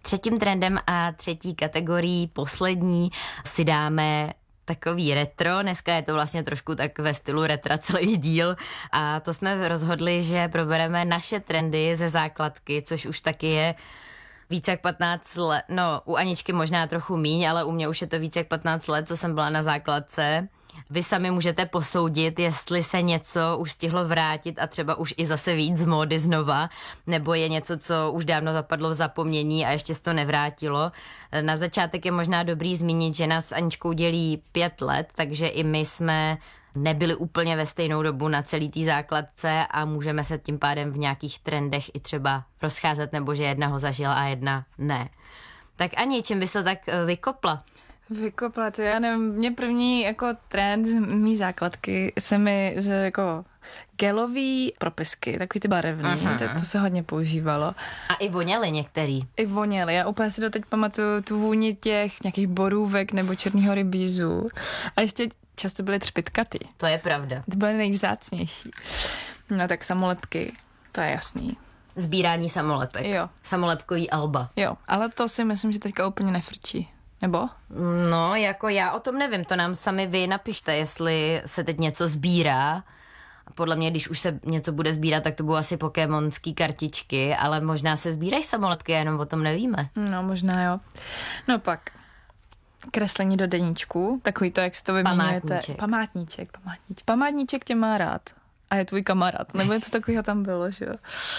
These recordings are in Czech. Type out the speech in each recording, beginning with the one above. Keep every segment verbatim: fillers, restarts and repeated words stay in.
Třetím trendem a třetí kategorií, poslední, si dáme takový retro. Dneska je to vlastně trošku tak ve stylu retra celý díl a to jsme rozhodli, že probereme naše trendy ze základky, což už taky je více jak patnáct let, no u Aničky možná trochu míň, ale u mě už je to více jak patnáct let, co jsem byla na základce. Vy sami můžete posoudit, jestli se něco už stihlo vrátit a třeba už i zase víc z módy znova, nebo je něco, co už dávno zapadlo v zapomnění a ještě se to nevrátilo. Na začátek je možná dobrý zmínit, že nás s Aničkou dělí pět let, takže i my jsme nebyli úplně ve stejnou dobu na celý té základce a můžeme se tím pádem v nějakých trendech i třeba rozcházet, nebo že jedna ho zažila a jedna ne. Tak Ani, čím bys to tak vykopla? Vykopla to, já nevím, mě první jako trend z mý základky se mi, že jako gelový propisky, takový ty barevný, to, to se hodně používalo. A i voněly některý. I voněly, já úplně si doteď pamatuju tu vůni těch nějakých borůvek nebo černýho rybízu. A ještě často byly třpitkaty. To je pravda. To byly nejvzácnější. No tak samolepky, to je jasný. Sbírání samolepek. Jo. Samolepkový alba. Jo, ale to si myslím, že teďka úplně nefrčí. Nebo? No, jako já o tom nevím, to nám sami vy napište, jestli se teď něco sbírá. Podle mě, když už se něco bude sbírat, tak to budou asi pokémonský kartičky, ale možná se sbírají samolepky, jenom o tom nevíme. No, možná jo. No pak, kreslení do deníčku, takový to, jak si to vyměňujete. Památníček. Památníček, památníček. Památníček tě má rád. A je tvůj kamarád. Nebo něco takového tam bylo, že jo.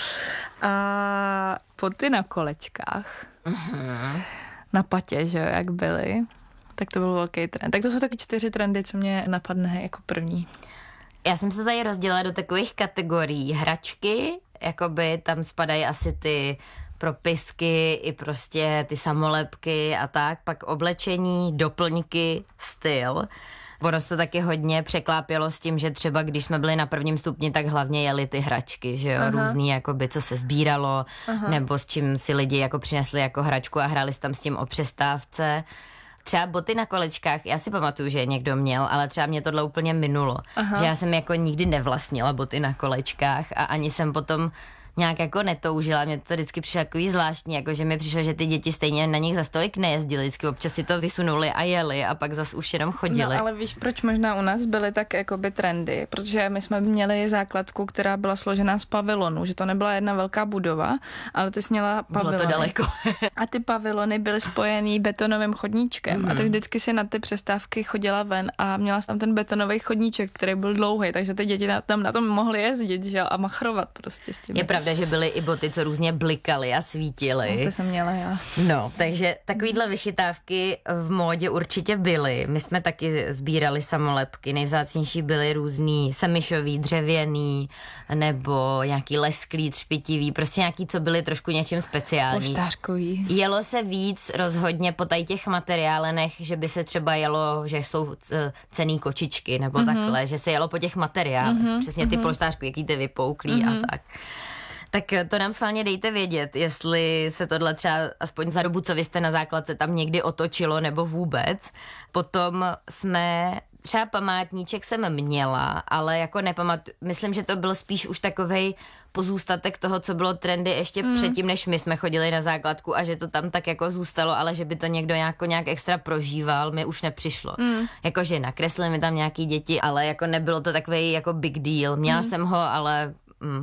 A poty na kolečkách. Uh-huh. Na patě, že jo, jak byly. Tak to byl velký trend. Tak to jsou taky čtyři trendy, co mě napadne jako první. Já jsem se tady rozdělila do takových kategorií. Hračky, jakoby tam spadají asi ty propisky i prostě ty samolepky a tak. Pak oblečení, doplňky, styl. Ono se to taky hodně překlápělo s tím, že třeba když jsme byli na prvním stupni, tak hlavně jeli ty hračky, že jo, Aha. různý, jakoby, co se sbíralo, Aha. nebo s čím si lidi jako přinesli jako hračku a hráli tam s tím o přestávce. Třeba boty na kolečkách, já si pamatuju, že je někdo měl, ale třeba mě tohle úplně minulo, Aha. že já jsem jako nikdy nevlastnila boty na kolečkách a ani jsem potom nějak jako netoužila, mě to vždycky přišlo takový zvláštní, jako že mi přišlo, že ty děti stejně na nich za stolik nejezdili, vždycky občas si to vysunuli a jeli a pak zas už jenom chodili. No ale víš, proč možná u nás byly tak jakoby trendy, protože my jsme měli základku, která byla složená z pavilonů, že to nebyla jedna velká budova, ale ty jsi měla pavilony. Bylo to daleko. A ty pavilony byly spojený betonovým chodníčkem mm. a tak vždycky si na ty přestávky chodila ven a měla jsi tam ten betonový chodníček, který byl dlouhý, takže ty děti tam na tom mohly jezdit, že jo, a machrovat prostě s tím. Je pravda, že byly i boty, co různě blikaly a svítily. No, to jsem měla já. No, takže takovýhle vychytávky v módě určitě byly. My jsme taky sbírali samolepky. Nejvzácnější byly různý semišový, dřevěný, nebo nějaký lesklý, třpitivý, prostě nějaký, co byly trošku něčím speciální. Poštářkový. Jelo se víc rozhodně po tady těch materiálenech, že by se třeba jelo, že jsou cenný kočičky, nebo mm-hmm. takhle, že se jelo po těch materiálech. Mm-hmm. Přesně ty mm-hmm. polštářky, jaký ty vypouklí mm-hmm. a tak. Tak to nám schválně dejte vědět, jestli se tohle třeba aspoň za dobu, co vy jste na základce, tam někdy otočilo nebo vůbec. Potom jsme, třeba památníček jsem měla, ale jako nepamatuji, myslím, že to byl spíš už takovej pozůstatek toho, co bylo trendy ještě mm. předtím, než my jsme chodili na základku a že to tam tak jako zůstalo, ale že by to někdo nějak, nějak extra prožíval, mi už nepřišlo. Mm. Jakože nakreslili mi tam nějaký děti, ale jako nebylo to takovej jako big deal. Měla mm. jsem ho, ale... Mm.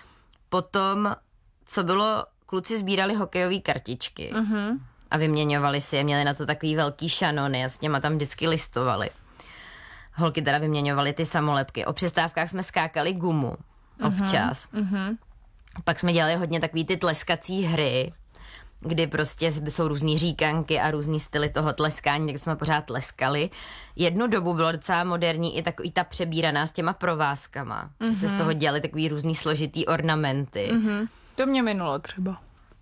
Potom, co bylo, kluci sbírali hokejové kartičky uh-huh. a vyměňovali si je, měli na to takový velký šanony a s těma tam vždycky listovali. Holky teda vyměňovaly ty samolepky. O přestávkách jsme skákali gumu občas. Uh-huh. Pak jsme dělali hodně takový ty tleskací hry, kdy prostě jsou různý říkanky a různý styly toho tleskání, tak jsme pořád tleskali. Jednu dobu bylo docela moderní i takový ta přebíraná s těma provázkama, mm-hmm. že se z toho dělali takový různý složitý ornamenty. Mm-hmm. To mě minulo třeba.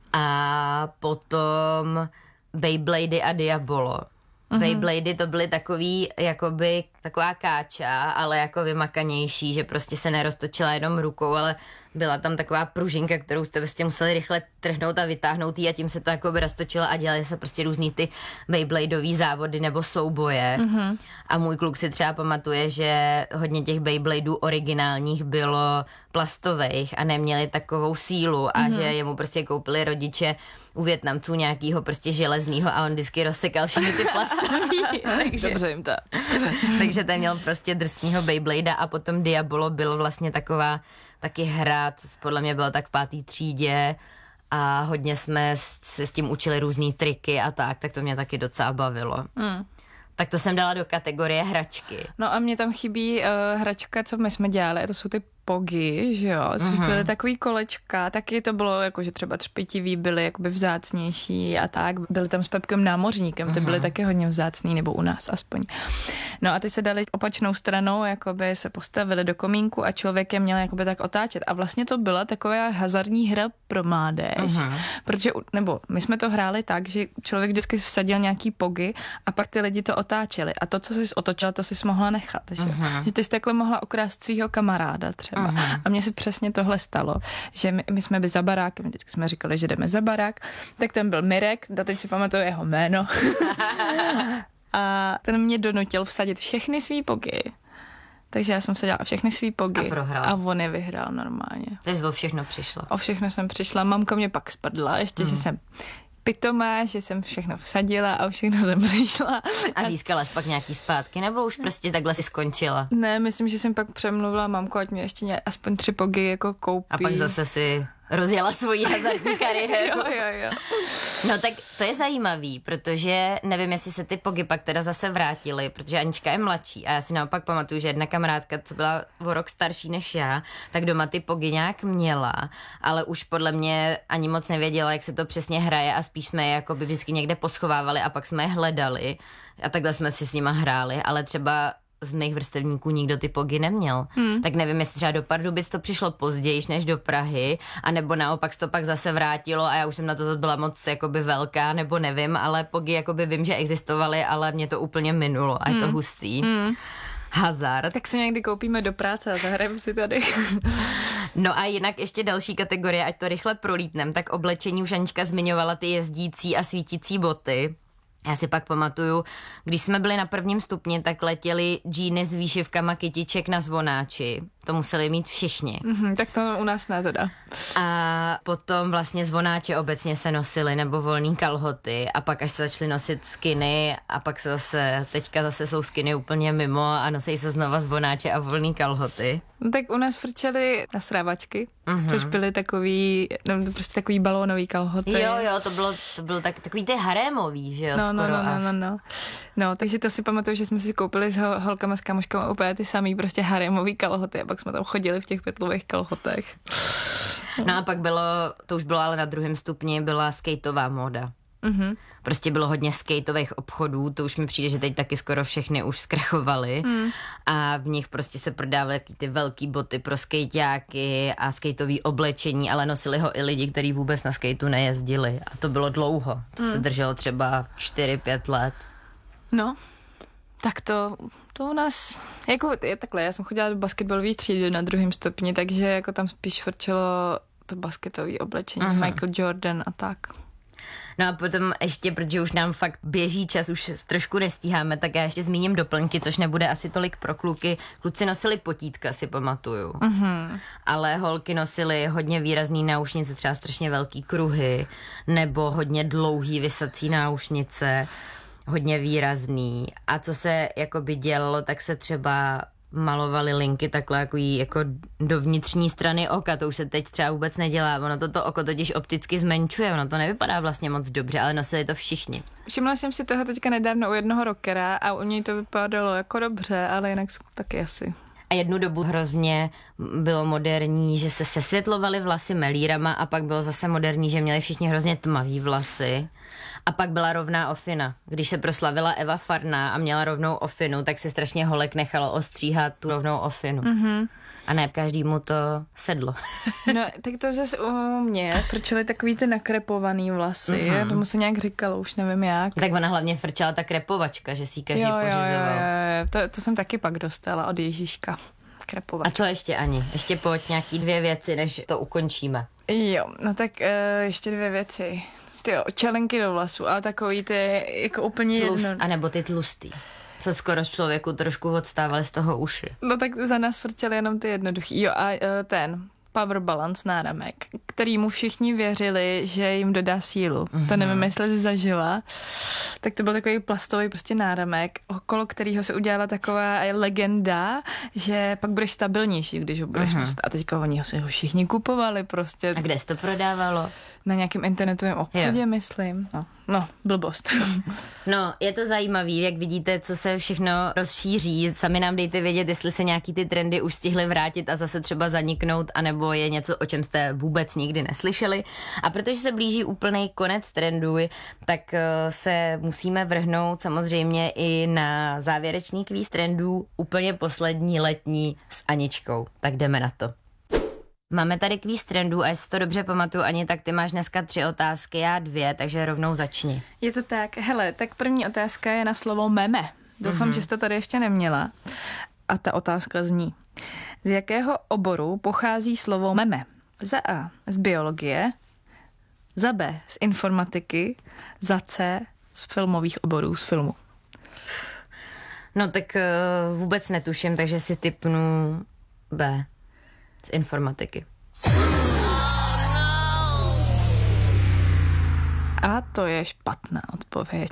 A potom Beyblady a Diabolo. Mm-hmm. Beyblady to byly takový jakoby taková káča, ale jako vymakanější, že prostě se neroztočila jenom rukou, ale byla tam taková pružinka, kterou jste prostě museli rychle trhnout a vytáhnout jí a tím se to jako by roztočilo a dělali se prostě různý ty Beybladeový závody nebo souboje. Mm-hmm. A můj kluk si třeba pamatuje, že hodně těch Beybladeů originálních bylo plastových a neměli takovou sílu a mm-hmm. že jemu prostě koupili rodiče u Vietnamců nějakýho prostě železného a on vždycky rozsekal všechny ty plastový. takže, Dobře jim to. takže ten měl prostě drsného Beybladea a potom Diabolo bylo vlastně taková taky hra, co podle mě bylo tak v pátý třídě a hodně jsme se s tím učili různý triky a tak, tak to mě taky docela bavilo. Mm. Tak to jsem dala do kategorie hračky. No a mě tam chybí uh, hračka, co my jsme dělali, to jsou ty pogy, že jo, což mm-hmm. byly takový kolečka, taky to bylo jako, že třeba třpitivý byly jakoby vzácnější a tak, byly tam s Pepkem Námořníkem, ty byly mm-hmm. taky hodně vzácný, nebo u nás aspoň. No a ty se dali opačnou stranou, jakoby se postavili do komínku a člověk je měl jakoby tak otáčet a vlastně to byla taková hazardní hra pro mládež, mm-hmm. protože, nebo my jsme to hráli tak, že člověk vždycky vsadil nějaký pogy a pak ty lidi to otáčeli a to, co jsi otočila, to jsi mohla nechat, že, mm-hmm. že ty jsi takhle mohla okrást svýho kamaráda třeba. Uhum. A mně se přesně tohle stalo, že my, my jsme byli za barákem, vždycky jsme říkali, že jdeme za barák, tak ten byl Mirek, doteď si pamatuju jeho jméno. A ten mě donutil vsadit všechny svý pogy. Takže já jsem vsadila všechny svý pogy a, a on je vyhrál normálně. Takže o všechno přišla. O všechno jsem přišla, mamka mě pak spadla, ještě, uhum. že jsem pitomá, že jsem všechno vsadila a všechno jsem přišla. A získala jsi pak nějaký zpátky, nebo už prostě takhle si skončila? Ne, myslím, že jsem pak přemluvila mamku, ať mě ještě ně, aspoň tři pogy jako koupí. A pak zase si rozjela svoji hazardní kariéru. jo, jo, jo. No tak to je zajímavý, protože nevím, jestli se ty pogy pak teda zase vrátily, protože Anička je mladší a já si naopak pamatuju, že jedna kamarádka, co byla o rok starší než já, tak doma ty pogy nějak měla, ale už podle mě ani moc nevěděla, jak se to přesně hraje a spíš jsme je jako by vždycky někde poschovávali a pak jsme je hledali a takhle jsme si s nima hráli, ale třeba z mých vrstevníků nikdo ty pogy neměl. Hmm. Tak nevím, jestli třeba do Pardubic to přišlo později než do Prahy, anebo naopak se to pak zase vrátilo a já už jsem na to zase byla moc jakoby velká, nebo nevím, ale pogy jakoby vím, že existovaly, ale mě to úplně minulo a je to hmm. hustý. Hmm. Hazard. Tak si někdy koupíme do práce a zahrajeme si tady. No a jinak ještě další kategorie, ať to rychle prolítnem, tak oblečení už Anička zmiňovala ty jezdící a svítící boty. Já si pak pamatuju, když jsme byli na prvním stupni, tak letěli džíny s výšivkama kytiček na zvonáči. To museli mít všichni. Mm-hmm, tak to u nás ne teda. A potom vlastně zvonáče obecně se nosily, nebo volný kalhoty a pak až se začaly nosit skiny a pak se zase, teďka zase jsou skiny úplně mimo a nosí se znova zvonáče a volný kalhoty. No tak u nás frčely nasrávačky, mm-hmm. což byly takový, no, prostě takový balónový kalhoty. Jo, jo, to bylo, to bylo tak, takový ty harémový, že jo, no, skoro no, no, až. No, no, no. No, takže to si pamatuju, že jsme si koupili s ho- holkama s kamoškama úplně ty samý prostě harémový kalhoty a pak jsme tam chodili v těch pytlových kalhotech. No a pak bylo, to už bylo ale na druhém stupni, byla skateová móda. Mm-hmm. Prostě bylo hodně skateových obchodů, to už mi přijde, že teď taky skoro všechny už zkrachovaly mm. a v nich prostě se prodávaly ty velký boty pro skejťáky a skateový oblečení, ale nosili ho i lidi, kteří vůbec na skateu nejezdili a to bylo dlouho, to mm. se drželo třeba čtyři pět let. No, tak to, to u nás, jako je takhle, já jsem chodila do basketbalové třídy na druhém stupni, takže jako tam spíš frčelo to basketové oblečení, uh-huh. Michael Jordan a tak. No a potom ještě, protože už nám fakt běží čas, už trošku nestíháme, tak já ještě zmíním doplňky, což nebude asi tolik pro kluky. Kluci nosili potítka, si pamatuju. Uh-huh. Ale holky nosily hodně výrazný náušnice, třeba strašně velký kruhy, nebo hodně dlouhý vysací náušnice, hodně výrazný. A co se jakoby dělalo, tak se třeba malovaly linky takhle jako, jí, jako do vnitřní strany oka, to už se teď třeba vůbec nedělá, ono toto oko totiž opticky zmenšuje, ono to nevypadá vlastně moc dobře, ale nosili to všichni. Všimla jsem si toho teďka nedávno u jednoho rockera a u něj to vypadalo jako dobře, ale jinak taky asi. A jednu dobu hrozně bylo moderní, že se sesvětlovaly vlasy melírama a pak bylo zase moderní, že měli všichni hrozně tmavý vlasy. A pak byla rovná ofina. Když se proslavila Eva Farná a měla rovnou ofinu, tak se strašně holek nechalo ostříhat tu rovnou ofinu. Mm-hmm. A ne každému to sedlo. No, tak to zase u mě frčely takový ty nakrepovaný vlasy. Mm-hmm. Tomu se nějak říkalo, už nevím jak. Tak ona hlavně frčela ta krepovačka, že si ji každý jo, pořizoval. Jo, jo, jo. To, to jsem taky pak dostala od Ježíška. Krepovačka. A co ještě, Ani? Ještě pojď nějaký dvě věci, než to ukončíme. Jo, no tak uh, ještě dvě věci. Tyjo, čelenky do vlasů, ale takový ty jako úplně Tlust, jedno. A nebo ty tlustý. Co skoro z člověku trošku odstávali z toho uši. No tak za nás frčeli jenom ty jednoduchý. Jo a uh, ten Power Balance náramek, který mu všichni věřili, že jim dodá sílu. Mm-hmm. To nevím, jestli jsi zažila. Tak to byl takový plastový prostě náramek, okolo kterého se udělala taková legenda, že pak budeš stabilnější, když ho budeš mm-hmm. nosit. A teďka oni ho si ho všichni kupovali prostě. A kde jsi to prodávalo? Na nějakém internetovém obchodě, jo. myslím. No, no, blbost. No, je to zajímavý, jak vidíte, co se všechno rozšíří. Sami nám dejte vědět, jestli se nějaký ty trendy už stihly vrátit a zase třeba zaniknout, anebo je něco, o čem jste vůbec nikdy neslyšeli. A protože se blíží úplný konec trendů, tak se musíme vrhnout samozřejmě i na závěrečný kvíz trendů, úplně poslední letní s Aničkou. Tak jdeme na to. Máme tady kvíz trendů a jestli to dobře pamatuju, Ani, tak ty máš dneska tři otázky, já dvě, takže rovnou začni. Je to tak. Hele, tak první otázka je na slovo meme. Doufám, mm-hmm. že jsi to tady ještě neměla. A ta otázka zní. Z jakého oboru pochází slovo meme? Za A z biologie, za B z informatiky, za C z filmových oborů, z filmu. No tak uh, vůbec netuším, takže si tipnu B. Z informatiky. A to je špatná odpověď.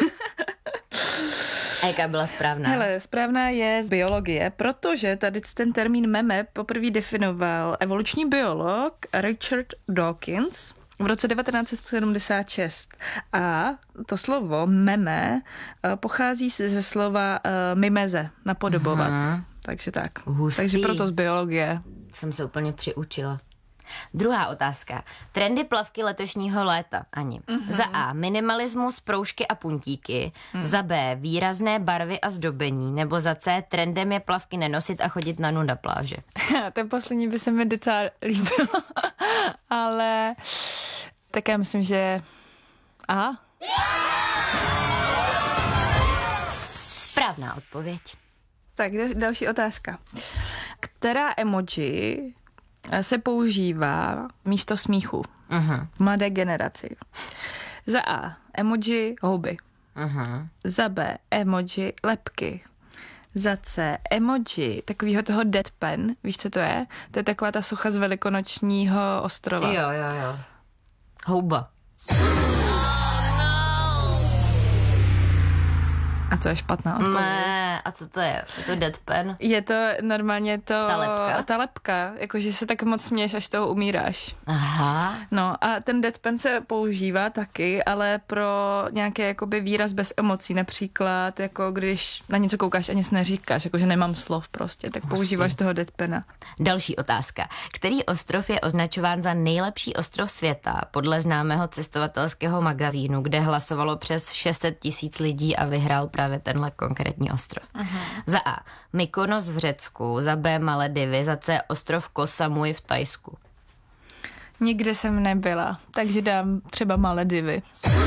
A jaká byla správná? Hele, správná je z biologie, protože tady ten termín meme poprvé definoval evoluční biolog Richard Dawkins v roce devatenáct set sedmdesát šest. A to slovo meme pochází ze slova uh, mimeze, napodobovat. Aha. Takže tak. Hustý. Takže proto z biologie. Jsem se úplně přiučila. Druhá otázka. Trendy plavky letošního léta, Ani. Mm-hmm. Za A. Minimalismus, proužky a puntíky. Mm. Za B. Výrazné barvy a zdobení. Nebo za C. Trendem je plavky nenosit a chodit na nu na pláže. Ten poslední by se mi docela líbil. Ale tak já myslím, že A. Správná odpověď. Tak další otázka. Která emoji se používá místo smíchu uh-huh. v mladé generaci? Za A emoji houby. Uh-huh. Za B emoji lepky. Za C emoji takového toho deadpan. Víš, co to je? To je taková ta socha z velikonočního ostrova. Jo, jo, jo. Houba. A to je špatná odpověď. Ne, a co to je? Je to deadpan? Je to normálně to... Ta lepka? Ta lepka, jakože se tak moc směješ, až toho umíráš. Aha. No a ten deadpan se používá taky, ale pro nějaký jakoby výraz bez emocí, například jako když na něco koukáš a nic neříkáš, jakože nemám slov prostě, tak Hustý. Používáš toho deadpana. Další otázka. Který ostrov je označován za nejlepší ostrov světa podle známého cestovatelského magazínu, kde hlasovalo přes šest set tisíc lidí a vyhrál právě tenhle konkrétní ostrov? Aha. Za A. Mykonos v Řecku, za B. Maledivy, za C. ostrov Koh Samui v Thajsku. Nikde jsem nebyla, takže dám třeba Maledivy.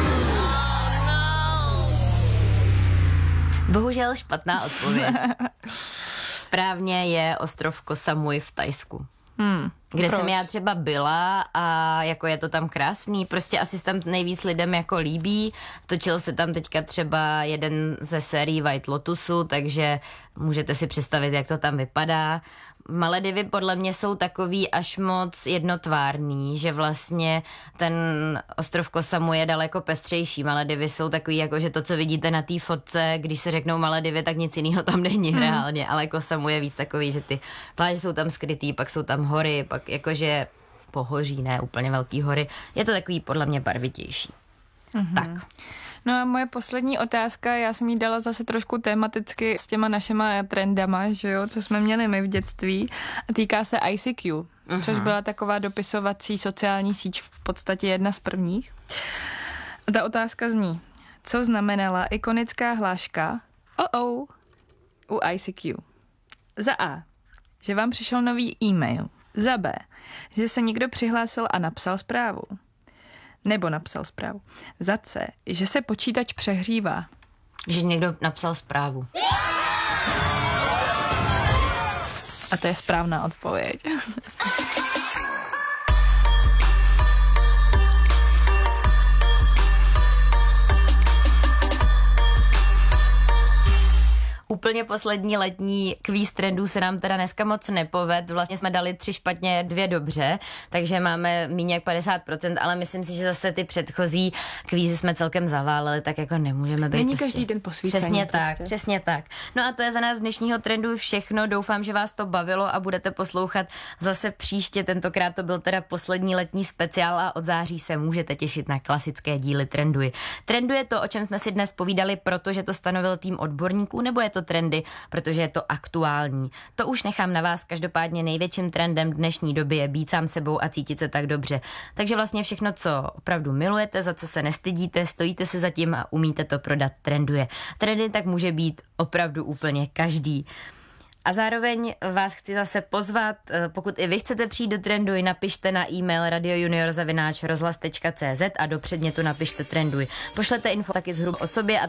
Bohužel špatná odpověď. Správně je ostrov Koh Samui v Thajsku. Hmm, kde proč? Jsem já třeba byla a jako je to tam krásný, prostě asi se tam nejvíc lidem jako líbí, točil se tam teďka třeba jeden ze sérií White Lotusu, takže můžete si představit, jak to tam vypadá. Maledivy podle mě jsou takový až moc jednotvárný, že vlastně ten ostrov Koh Samui je daleko pestřejší. Maledivy jsou takový, jako že to, co vidíte na té fotce, když se řeknou Maledivy, tak nic jiného tam není hmm. reálně, ale Koh Samui je víc takový, že ty pláže jsou tam skrytý, pak jsou tam hory, pak jakože pohoří, ne úplně velký hory. Je to takový podle mě barvitější. Mm-hmm. Tak. No a moje poslední otázka, já jsem jí dala zase trošku tematicky s těma našima trendama, že jo, co jsme měli my v dětství. Týká se I C Q, uh-huh. což byla taková dopisovací sociální síť, v podstatě jedna z prvních. Ta otázka zní, co znamenala ikonická hláška oh oh u I C Q? Za A. že vám přišel nový e-mail. Za B, že se někdo přihlásil a napsal zprávu. Nebo napsal zprávu. Za C, že se počítač přehřívá. Že někdo napsal zprávu. A to je správná odpověď. Úplně poslední letní kvíz trendů se nám teda dneska moc nepoved. Vlastně jsme dali tři špatně, dvě dobře, takže máme méně jak padesát procent, ale myslím si, že zase ty předchozí kvízy jsme celkem zaválili, tak jako nemůžeme být. Není prostě... každý den posvícení. Přesně prostě. tak, přesně tak. No a to je za nás z dnešního trendu všechno. Doufám, že vás to bavilo a budete poslouchat zase příště. Tentokrát to byl teda poslední letní speciál a od září se můžete těšit na klasické díly Trenduj. Trenduje to, o čem jsme si dnes povídali, protože to stanovil tým odborníků, nebo je to trendy, protože je to aktuální. To už nechám na vás, každopádně největším trendem dnešní doby je být sám sebou a cítit se tak dobře. Takže vlastně všechno, co opravdu milujete, za co se nestydíte, stojíte si za tím a umíte to prodat, trenduje. Trendy tak může být opravdu úplně každý. A zároveň vás chci zase pozvat, pokud i vy chcete přijít do Trenduj, napište na e-mail radiojunior zavináč rozhlas tečka cé zet a do předmětu napište Trenduj. Pošlete info taky zhruba o sobě a